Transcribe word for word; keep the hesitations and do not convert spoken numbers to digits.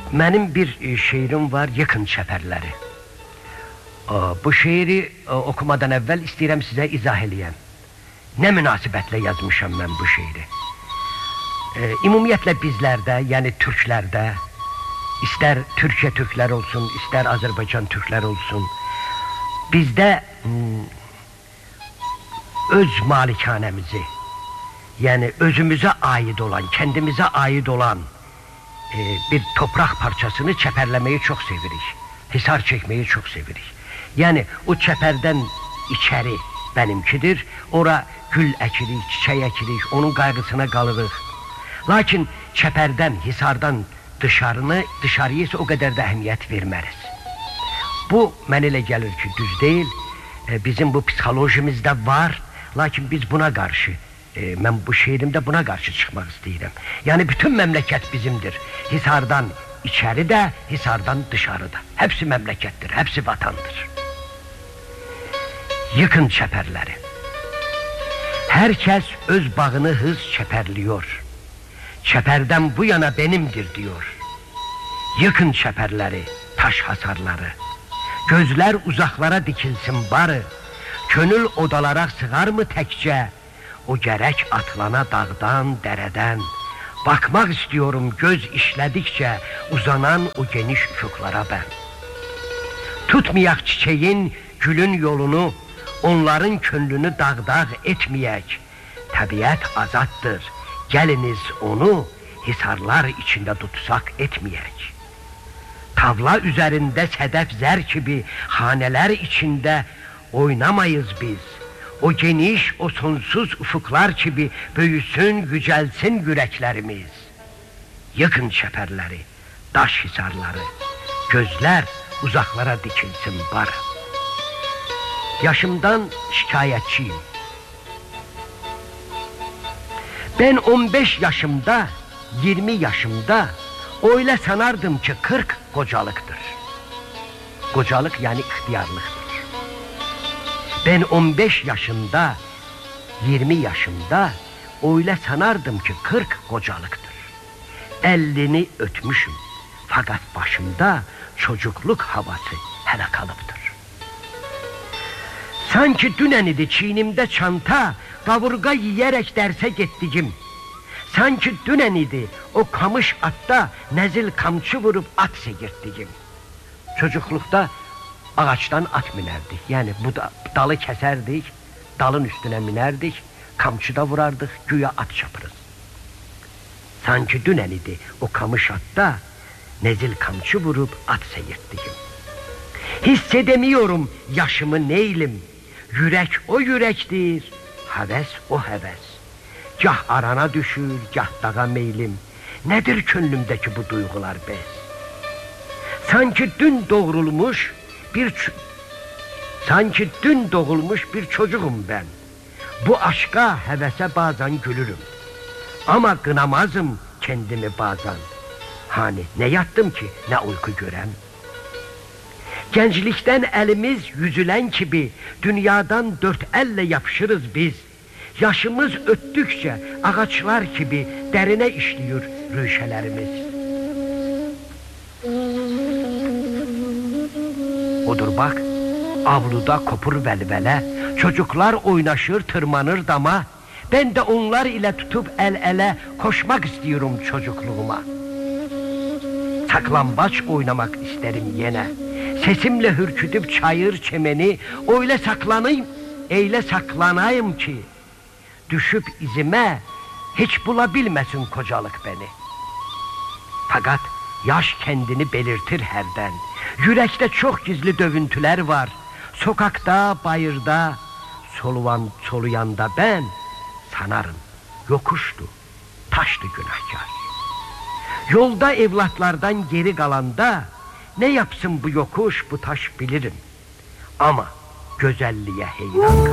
Benim bir şiirim var, Yıkın Çəpərləri. Bu şiiri okumadan evvel istəyirəm sizə izah eləyəm. Ne münasibətle yazmışam ben bu şiiri. Ümumiyyətlə bizlərdə, yəni Türklərdə, ister Türkiye Türkler olsun, ister Azerbaycan Türkler olsun, bizde öz malikanemizi, yani özümüze ait olan, kendimize ait olan e, bir toprak parçasını çeperlemeyi çok sevirik. Hisar çekmeyi çok sevirik. Yani o çeperden içeri benimkidir. Ora gül ekirik, çiçek ekirik, onun gayrısına kalırıq. Lakin çeperden, hisardan dışarını, dışarıya ise o kadar da ehemmiyet vermeriz. Bu mən elə gəlir ki, düz değil. E, bizim bu psikolojimizde var. Lakin biz buna karşı, e, ben bu şiirimde buna karşı çıkmak istəyirəm. Yani bütün memleket bizimdir. Hisardan içeri de, hisardan dışarıda. Hepsi memlekettir, hepsi vatandır. Yıkın çəpərləri. Herkes öz bağını hız çəpərliyor. Çəpərdən bu yana benimdir diyor. Yıkın çəpərləri, taş hasarları. Gözler uzaklara dikilsin barı. Könül odalara sığar mı tekçe? O gerek atlana dağdan, dereden. Bakmak istiyorum göz işledikçe uzanan o geniş ufuklara ben. Tutmayak çiçeğin, gülün yolunu, onların könlünü dağdağ etmeyek. Tabiat azattır, geliniz onu hisarlar içinde tutsak etmeyek. Tavla üzerinde sedef zer gibi haneler içinde oynamayız biz. O geniş, o sonsuz ufuklar gibi büyüsün, yücelsin yüreklerimiz. Yıkın çəpərləri, daş hisarları, gözler uzaklara dikilsin barı. Yaşımdan şikayetçiyim. Ben on beş yaşımda, yirmi yaşımda öyle sanardım ki kırk kocalıktır. Kocalık yani ihtiyarlıktır. Ben on beş yaşında, yirmi yaşımda öyle sanardım ki kırk kocalıktır. Ellini ötmüşüm. Fakat başımda çocukluk havası hele kalıptır. Sanki dünen idi çiğnimde çanta, kavurga yiyerek derse gittiğim. Sanki dünen idi o kamış atta nezil kamçı vurup at segirttiğim. Çocuklukta ağaçtan at minerdik. Yani bu da, dalı keserdik, dalın üstüne minerdik, kamçıda vurardık, güya at çapırız. Sanki dünen idi o kamış atta nezil kamçı vurup at seyirttiğim. Hissedemiyorum yaşımı neylim, yürek o yürektir, heves o heves. Gah arana düşür, gah dağa meylim. Nedir könlümdeki bu duygular bez? Sanki dün doğrulmuş bir sanki dün doğulmuş bir çocuğum ben. Bu aşka hevese bazen gülürüm. Ama kınamazım kendimi bazen. Hani ne yattım ki ne uyku görem. Gençlikten elimiz yüzülen gibi dünyadan dört elle yapışırız biz. Yaşımız öttükçe ağaçlar gibi derine işliyor rüşelerimiz. Odur bak, avluda kopur velvele, çocuklar oynaşır tırmanır dama. Ben de onlar ile tutup el ele koşmak istiyorum çocukluğuma. Saklambaç oynamak isterim yine. Sesimle hürkütüp çayır çemeni öyle saklanayım, eyle saklanayım ki düşüp izime hiç bulabilmesin kocalık beni. Fakat yaş kendini belirtir herden. Yürekte çok gizli dövüntüler var. Sokakta, bayırda, soluyan, soluyanda ben sanarım yokuştu, taştı günahkar. Yolda evlatlardan geri kalanda ne yapsın bu yokuş, bu taş bilirim. Ama güzelliğe heyran